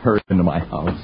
hurry into my house.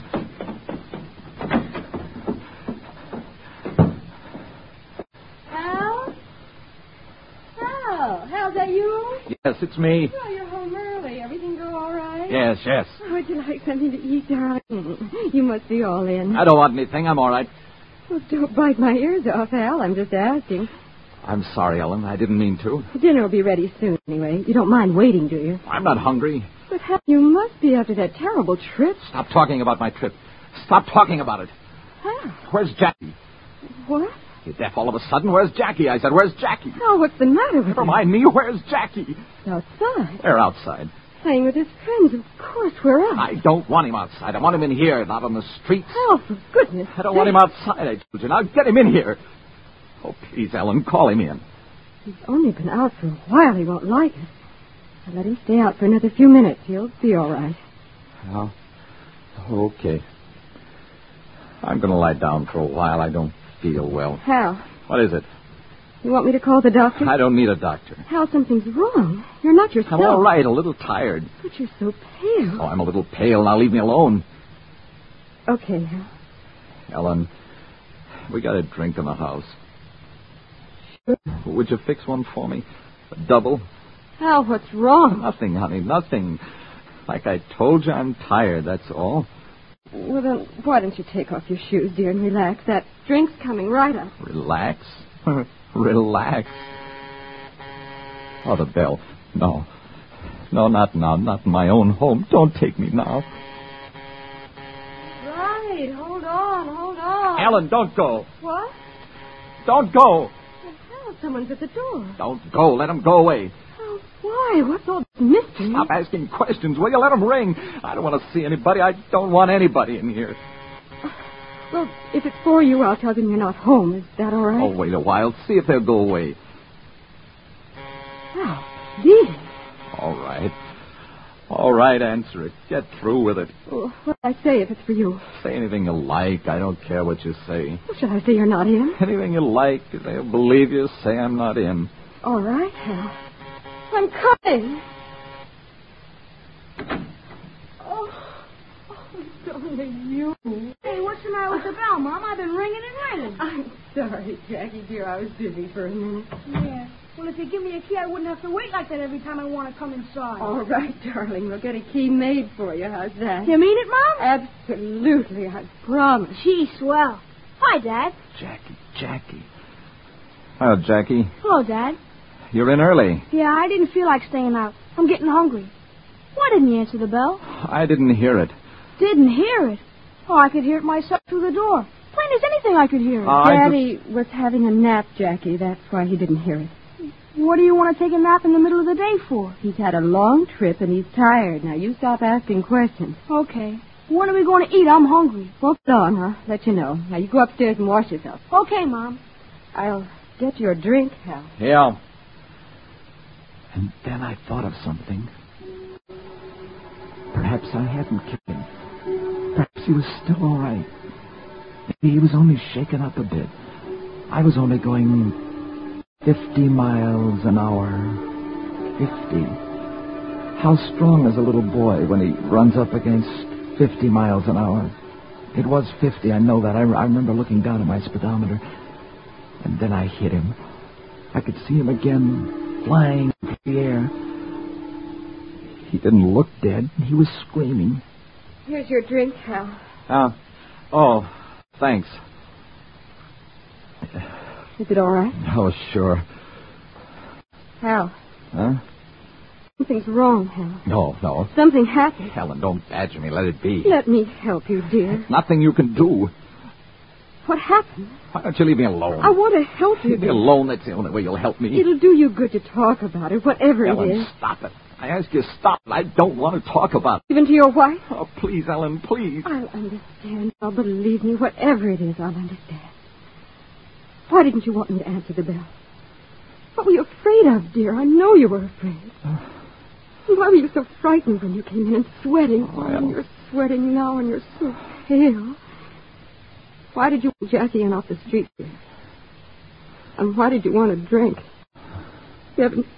Hal, is that you? Yes, it's me. Oh, you're home early. Everything go all right? Yes. Would you like something to eat, darling? You must be all in. I don't want anything. I'm all right. Well, don't bite my ears off, Hal. I'm just asking. I'm sorry, Ellen. I didn't mean to. Dinner will be ready soon, anyway. You don't mind waiting, do you? I'm not hungry. But, Hal, you must be after that terrible trip. Stop talking about my trip. Stop talking about it. Hal. Where's Jackie? What? You're deaf all of a sudden. Where's Jackie? I said, where's Jackie? Hal, what's the matter with Never you? mind me. Where's Jackie? Outside. They're outside. Playing with his friends, of course. Where else? I don't want him outside. I want him in here, not on the streets. Hal, for goodness I don't want him outside, I told you. Now get him in here. Oh, please, Ellen, call him in. He's only been out for a while. He won't like it. I'll let him stay out for another few minutes. He'll be all right. Well, okay. I'm going to lie down for a while. I don't feel well. Hal, What is it? you want me to call the doctor? I don't need a doctor. Hal, something's wrong. You're not yourself. I'm all right, a little tired. But you're so pale. Oh, I'm a little pale. Now leave me alone. Okay, Hal. Ellen, we got a drink in the house. Sure. Would you fix one for me? A double? Hal, what's wrong? Nothing, honey, nothing. Like I told you, I'm tired, that's all. Well, then, why don't you take off your shoes, dear, and relax? That drink's coming right up. Relax? Relax. Oh, the bell. No. No, not now. Not in my own home. Don't take me now. Right. Hold on. Ellen, don't go. What? Don't go. Well, Hal, someone's at the door. Don't go. Let him go away. Oh, why? What's all this mystery? Stop asking questions, will you? Let him ring. I don't want to see anybody. I don't want anybody in here. Well, if it's for you, I'll tell them you're not home. Is that all right? Oh, wait a while. See if they'll go away. Hal, please. All right. All right, answer it. Get through with it. Oh, what'll I say if it's for you? Say anything you like. I don't care what you say. Well, shall I say you're not in? Anything you like. If they'll believe you, say I'm not in. All right, Hal. I'm coming. It's only you. Hey, what's the matter with the bell, Mom? I've been ringing and ringing. I'm sorry, Jackie, dear. I was busy for a minute. Yeah. Well, if you give me a key, I wouldn't have to wait like that every time I want to come inside. All right, darling. We'll get a key made for you. How's that? You mean it, Mom? Absolutely. I promise. Gee, swell. Hi, Dad. Jackie. Oh, Jackie, Hello, Dad. you're in early. Yeah, I didn't feel like staying out. I'm getting hungry. Why didn't you answer the bell? I didn't hear it. Didn't hear it. Oh, I could hear it myself through the door. Plain as anything I could hear it. Daddy was having a nap, Jackie. That's why he didn't hear it. What do you want to take a nap in the middle of the day for? He's had a long trip and he's tired. Now, you stop asking questions. Okay. When are we going to eat? I'm hungry. Well, on, I'll let you know. Now, you go upstairs and wash yourself. Okay, Mom. I'll get you a drink, Hal. Yeah. And then I thought of something. Perhaps I hadn't killed him. Perhaps he was still all right. Maybe he was only shaken up a bit. I was only going 50 miles an hour. 50. How strong is a little boy when he runs up against 50 miles an hour? It was 50, I know that. I remember looking down at my speedometer. And then I hit him. I could see him again, flying through the air. He didn't look dead. He was screaming. Here's your drink, Hal. Oh, thanks. Is it all right? Oh, sure. Hal. Huh? Something's wrong, Hal. No. Something happened. Helen, don't badger me. Let it be. Let me help you, dear. Nothing you can do. What happened? Why don't you leave me alone? I want to help you, Leave me dear. alone. That's the only way you'll help me. It'll do you good to talk about it, whatever Ellen, it is. stop it. I ask you, stop it. I don't want to talk about it. Even to your wife? Oh, please, Ellen, please. I'll understand. I'll believe me. Whatever it is, I'll understand. Why didn't you want me to answer the bell? What were you afraid of, dear? I know you were afraid. Why were you so frightened when you came in and sweating? Well. You're sweating now and you're so pale. Why did you want Jackie in off the street, dear? And why did you want a drink? You haven't